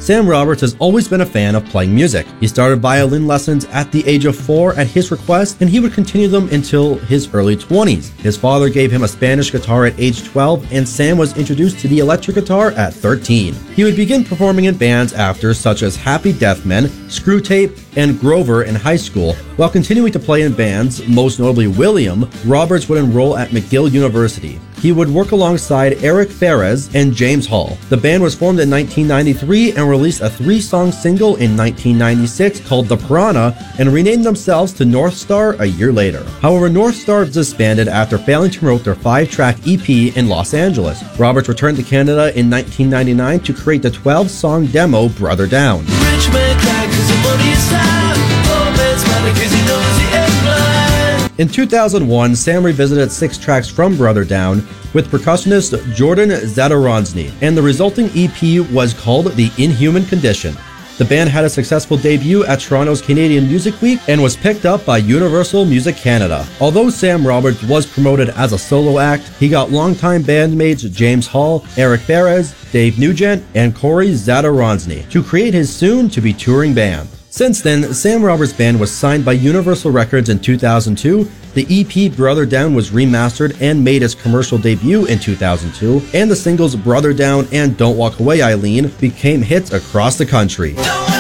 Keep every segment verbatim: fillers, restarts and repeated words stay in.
Sam Roberts has always been a fan of playing music. He started violin lessons at the age of four at his request, and he would continue them until his early twenties. His father gave him a Spanish guitar at age twelve, and Sam was introduced to the electric guitar at thirteen. He would begin performing in bands after such as Happy Death Men, Screwtape, and Grover in high school. While continuing to play in bands, most notably William, Roberts would enroll at McGill University. He would work alongside Eric Ferres and James Hall. The band was formed in nineteen ninety-three and released a three-song single in nineteen ninety-six called The Piranha and renamed themselves to North Star a year later. However, North Star disbanded after failing to promote their five-track E P in Los Angeles. Roberts returned to Canada in nineteen ninety-nine to create the twelve-song demo Brother Down. Rich man cry 'cause the money is tight. Poor man's mad 'cause he knows he ain't blind. In two thousand one, Sam revisited six tracks from Brother Down with percussionist Jordan Zadorozny, and the resulting E P was called The Inhuman Condition. The band had a successful debut at Toronto's Canadian Music Week and was picked up by Universal Music Canada. Although Sam Roberts was promoted as a solo act, he got longtime bandmates James Hall, Eric Ferres, Dave Nugent, and Corey Zadorozny to create his soon-to-be touring band. Since then, Sam Roberts' band was signed by Universal Records in two thousand two, the E P Brother Down was remastered and made its commercial debut in two thousand two, and the singles Brother Down and Don't Walk Away Eileen became hits across the country.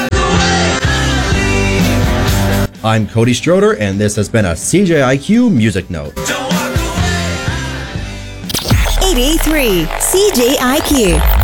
I'm Cody Stroder, and this has been a C J I Q Music Note. eight eight three C J I Q.